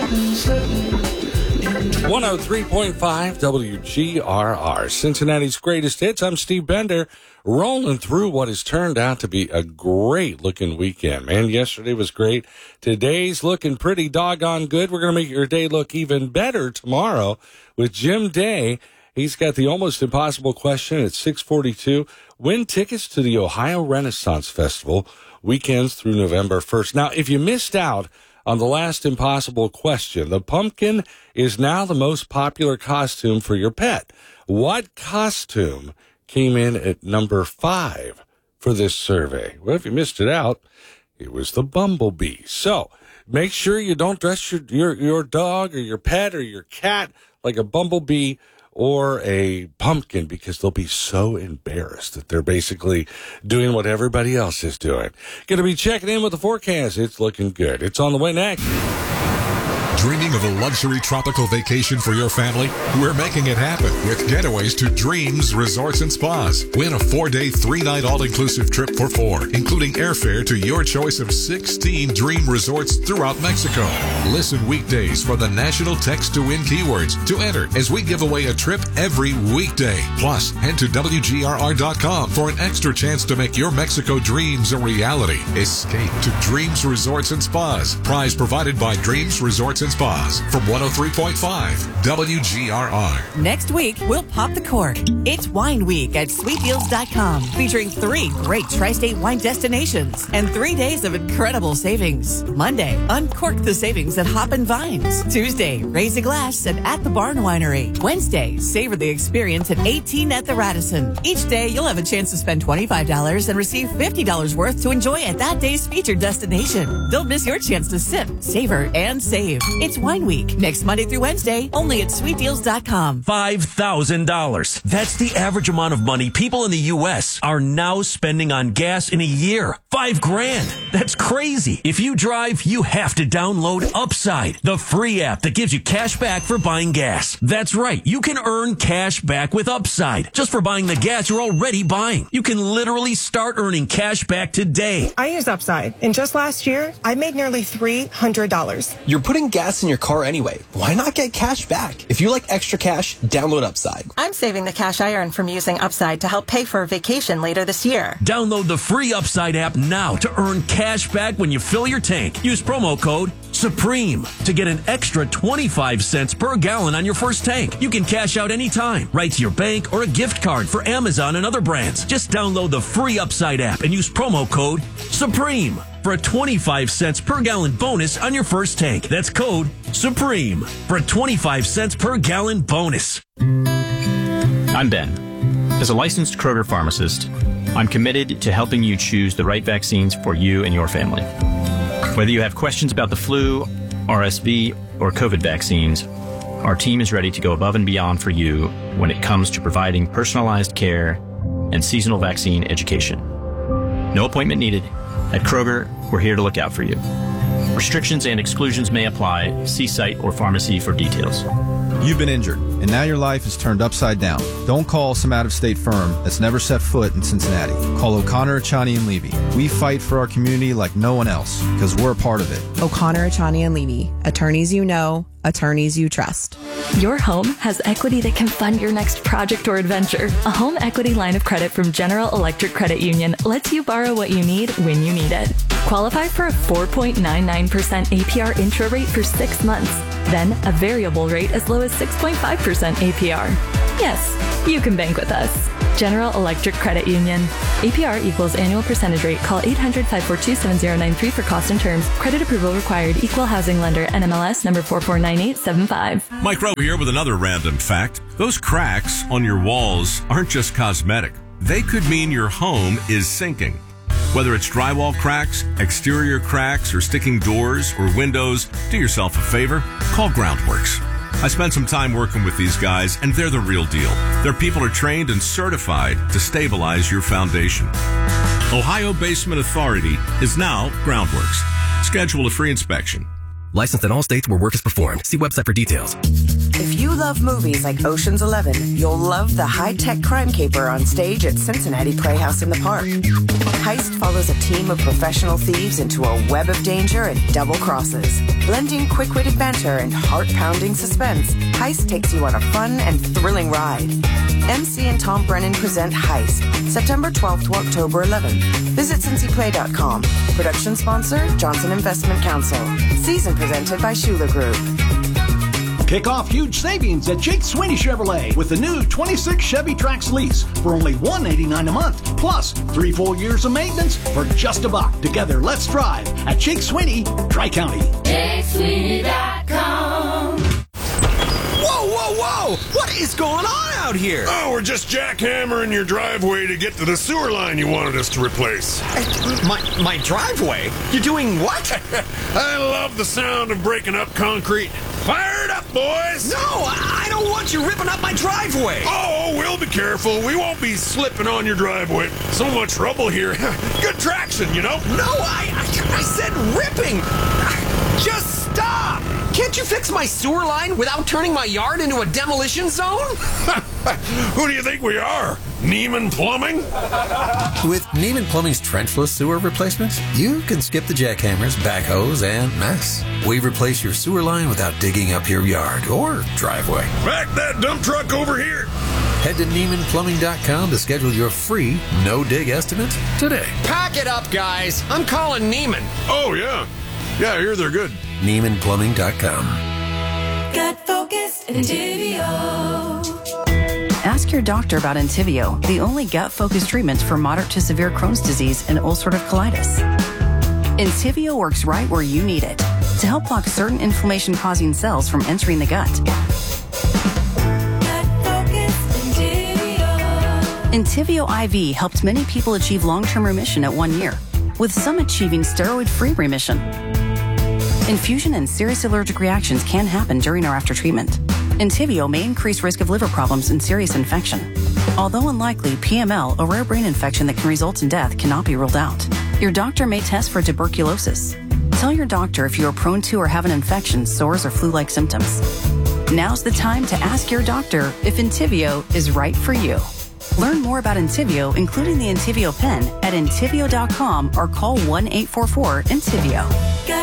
103.5 WGRR, Cincinnati's greatest hits. I'm Steve Bender, rolling through what has turned out to be a great-looking weekend. Man, yesterday was great. Today's looking pretty doggone good. We're going to make your day look even better tomorrow with Jim Day. He's got the almost impossible question at 6:42. Win tickets to the Ohio Renaissance Festival weekends through November 1st. Now, if you missed out on the last impossible question, the pumpkin is now the most popular costume for your pet. What costume came in at number 5 for this survey? Well, if you missed it out, it was the bumblebee. So make sure you don't dress your dog or your pet or your cat like a bumblebee or a pumpkin, because they'll be so embarrassed that they're basically doing what everybody else is doing. Going to be checking in with the forecast. It's looking good. It's on the way next. Dreaming of a luxury tropical vacation for your family? We're making it happen with getaways to Dreams Resorts and Spas. Win a 4-day, 3-night all-inclusive trip for 4, including airfare to your choice of 16 dream resorts throughout Mexico. Listen weekdays for the national text to win keywords to enter as we give away a trip every weekday. Plus, head to WGRR.com for an extra chance to make your Mexico dreams a reality. Escape to Dreams Resorts and Spas. Prize provided by Dreams Resorts and Spas from 103.5 WGRR. Next week, we'll pop the cork. It's Wine Week at sweetdeals.com, featuring 3 great tri-state wine destinations and 3 days of incredible savings. Monday, uncork the savings at Hop and Vines. Tuesday, raise a glass at the Barn Winery. Wednesday, savor the experience at 18 at the Radisson. Each day, you'll have a chance to spend $25 and receive $50 worth to enjoy at that day's featured destination. Don't miss your chance to sip, savor, and save. It's Wine Week, next Monday through Wednesday, only at sweetdeals.com. $5,000. That's the average amount of money people in the U.S. are now spending on gas in a year. $5,000. That's crazy. If you drive, you have to download Upside, the free app that gives you cash back for buying gas. That's right. You can earn cash back with Upside just for buying the gas you're already buying. You can literally start earning cash back today. I use Upside, and just last year, I made nearly $300. You're putting gas in your car anyway. Why not get cash back? If you like extra cash, download Upside. I'm saving the cash I earn from using Upside to help pay for a vacation later this year. Download the free Upside app now to earn cash back when you fill your tank. Use promo code SUPREME to get an extra 25 cents per gallon on your first tank. You can cash out anytime, right to your bank or a gift card for Amazon and other brands. Just download the free Upside app and use promo code SUPREME for a 25 cents per gallon bonus on your first tank. That's code SUPREME for a 25 cents per gallon bonus. I'm Ben. As a licensed Kroger pharmacist, I'm committed to helping you choose the right vaccines for you and your family. Whether you have questions about the flu, RSV, or COVID vaccines, our team is ready to go above and beyond for you when it comes to providing personalized care and seasonal vaccine education. No appointment needed. At Kroger, we're here to look out for you. Restrictions and exclusions may apply. See site or pharmacy for details. You've been injured, and now your life is turned upside down. Don't call some out-of-state firm that's never set foot in Cincinnati. Call O'Connor, Achani, and Levy. We fight for our community like no one else, because we're a part of it. O'Connor, Achani, and Levy. Attorneys you know, attorneys you trust. Your home has equity that can fund your next project or adventure. A home equity line of credit from General Electric Credit Union lets you borrow what you need when you need it. Qualify for a 4.99% APR intro rate for 6 months. Then a variable rate as low as 6.5% APR. Yes, you can bank with us. General Electric Credit Union. APR equals annual percentage rate. Call 800-542-7093 for cost and terms. Credit approval required. Equal housing lender. NMLS number 449875. Mike Rowe here with another random fact. Those cracks on your walls aren't just cosmetic. They could mean your home is sinking. Whether it's drywall cracks, exterior cracks, or sticking doors or windows, do yourself a favor. Call Groundworks. I spent some time working with these guys, and they're the real deal. Their people are trained and certified to stabilize your foundation. Ohio Basement Authority is now Groundworks. Schedule a free inspection. Licensed in all states where work is performed. See website for details. If you love movies like Ocean's 11, you'll love the high-tech crime caper on stage at Cincinnati Playhouse in the Park. Heist follows a team of professional thieves into a web of danger and double crosses. Blending quick-witted banter and heart-pounding suspense, Heist takes you on a fun and thrilling ride. MC and Tom Brennan present Heist, September 12th to October 11th. Visit CincyPlay.com. Production sponsor, Johnson Investment Council. Season presented by Schuler Group. Kick off huge savings at Jake Sweeney Chevrolet with the new 26 Chevy Trax lease for only $189 a month, plus 3 full years of maintenance for just $1. Together, let's drive at Jake Sweeney, Tri-County. JakeSweeney.com. Whoa, whoa, whoa! What is going on out here? Oh, we're just jackhammering your driveway to get to the sewer line you wanted us to replace. My driveway? You're doing what? I love the sound of breaking up concrete. Fire it up, boys! No, I don't want you ripping up my driveway. Oh, we'll be careful. We won't be slipping on your driveway. So much rubble here. Good traction, you know? No, I said ripping. Just stop! Can't you fix my sewer line without turning my yard into a demolition zone? Who do you think we are? Neiman Plumbing? With Neiman Plumbing's trenchless sewer replacements, you can skip the jackhammers, backhoes, and mess. We replace your sewer line without digging up your yard or driveway. Back that dump truck over here. Head to NeimanPlumbing.com to schedule your free no-dig estimate today. Pack it up, guys. I'm calling Neiman. Oh, yeah. Yeah, I hear they're good. NeimanPlumbing.com. Gut focused Entivio. Ask your doctor about Entivio, the only gut-focused treatment for moderate to severe Crohn's disease and ulcerative colitis. Entivio works right where you need it to help block certain inflammation-causing cells from entering the gut. Entivio IV helped many people achieve long-term remission at 1 year, with some achieving steroid-free remission. Infusion and serious allergic reactions can happen during or after treatment. Entivio may increase risk of liver problems and serious infection. Although unlikely, PML, a rare brain infection that can result in death, cannot be ruled out. Your doctor may test for tuberculosis. Tell your doctor if you are prone to or have an infection, sores, or flu-like symptoms. Now's the time to ask your doctor if Entivio is right for you. Learn more about Entivio, including the Entivio pen, at Entivio.com or call 1-844-ENTIVIO.